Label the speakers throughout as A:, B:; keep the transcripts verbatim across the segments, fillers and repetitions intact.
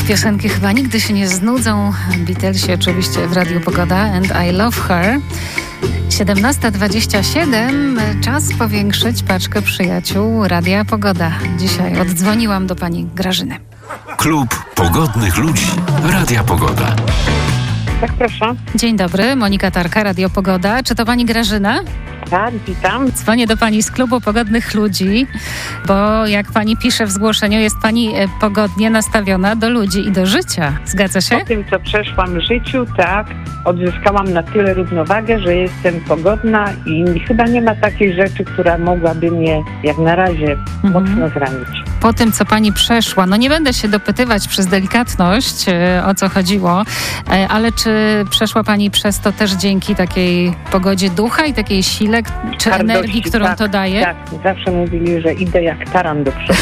A: piosenki chyba nigdy się nie znudzą. Beatlesi oczywiście w Radiu Pogoda and I Love Her. siedemnasta dwadzieścia siedem. Czas powiększyć paczkę przyjaciół Radia Pogoda. Dzisiaj oddzwoniłam do pani Grażyny.
B: Klub Pogodnych Ludzi Radia Pogoda.
C: Tak, proszę.
A: Dzień dobry, Monika Tarka, Radio Pogoda. Czy to pani Grażyna?
C: Tak, witam.
A: Dzwonię do pani z Klubu Pogodnych Ludzi, bo jak pani pisze w zgłoszeniu, jest pani pogodnie nastawiona do ludzi i do życia. Zgadza się?
C: Po tym, co przeszłam w życiu, tak, odzyskałam na tyle równowagę, że jestem pogodna i chyba nie ma takiej rzeczy, która mogłaby mnie jak na razie mhm. mocno zranić.
A: Po tym, co pani przeszła, no nie będę się dopytywać przez delikatność, o co chodziło, ale czy przeszła pani przez to też dzięki takiej pogodzie ducha i takiej sile, czy
C: Hardości,
A: energii, którą
C: tak,
A: to daje?
C: Tak, zawsze mówili, że idę jak taran do przodu.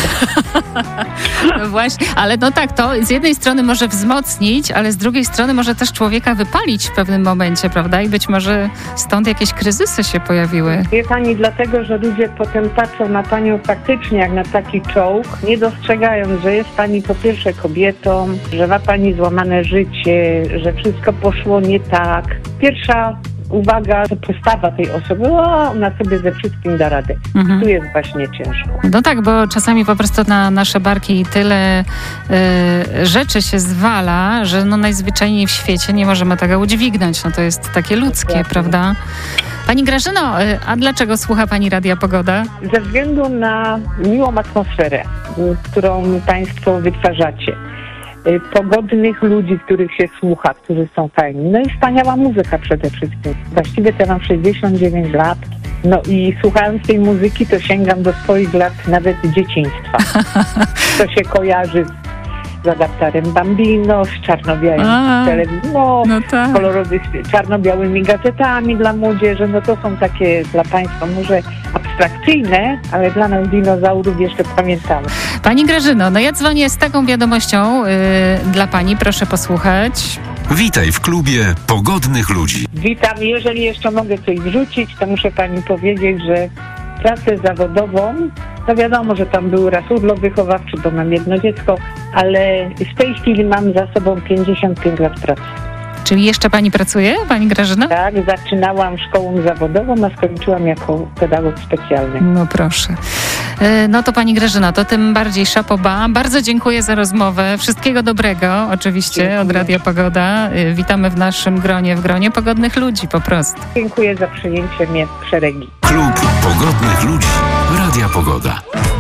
A: No właśnie, ale no tak, to z jednej strony może wzmocnić, ale z drugiej strony może też człowieka wypalić w pewnym momencie, prawda? I być może stąd jakieś kryzysy się pojawiły.
C: Wie pani, dlatego, że ludzie potem patrzą na panią faktycznie jak na taki czołg, nie dostrzegając, że jest pani po pierwsze kobietą, że ma pani złamane życie, że wszystko poszło nie tak. Pierwsza uwaga, to postawa tej osoby, o, ona sobie ze wszystkim da radę. Mhm. Tu jest właśnie ciężko.
A: No tak, bo czasami po prostu na nasze barki tyle y, rzeczy się zwala, że no najzwyczajniej w świecie nie możemy tego udźwignąć. No to jest takie ludzkie, tak, prawda? Pani Grażyno, a dlaczego słucha pani Radia Pogoda?
C: Ze względu na miłą atmosferę, którą państwo wytwarzacie. Pogodnych ludzi, których się słucha, którzy są fajni. No i wspaniała muzyka przede wszystkim. Właściwie to mam sześćdziesiąt dziewięć lat. No i słuchając tej muzyki, to sięgam do swoich lat nawet dzieciństwa. To się kojarzy z adaptarem Bambino, z czarno-białym telewizją, no, no tak. kolorowych, czarno-białymi gazetami dla młodzieży. No to są takie dla państwa może abstrakcyjne, ale dla nas dinozaurów jeszcze pamiętamy.
A: Pani Grażyno, no ja dzwonię z taką wiadomością yy, dla pani, proszę posłuchać.
B: Witaj w klubie Pogodnych Ludzi.
C: Witam. Jeżeli jeszcze mogę coś wrzucić, to muszę pani powiedzieć, że pracę zawodową, no wiadomo, że tam był raz urlop wychowawczy, bo mam jedno dziecko, ale w tej chwili mam za sobą pięćdziesiąt pięć lat pracy.
A: Czyli jeszcze pani pracuje, pani Grażyna?
C: Tak, zaczynałam szkołą zawodową, a skończyłam jako pedagog specjalny.
A: No proszę. No to pani Grażyna, to tym bardziej szapoba. Bardzo dziękuję za rozmowę. Wszystkiego dobrego, oczywiście, dziękuję. Od Radia Pogoda. Witamy w naszym gronie, w gronie pogodnych ludzi po prostu.
C: Dziękuję za przyjęcie mnie w szeregi.
B: Klub Pogodnych Ludzi Radia Pogoda.